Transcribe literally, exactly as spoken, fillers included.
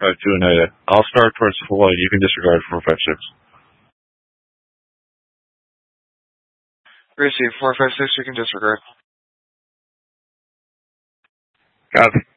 Alright, two and eight. I'll start towards full eight. You can disregard four, five, six. Receive four, five, six. You can disregard. Copy.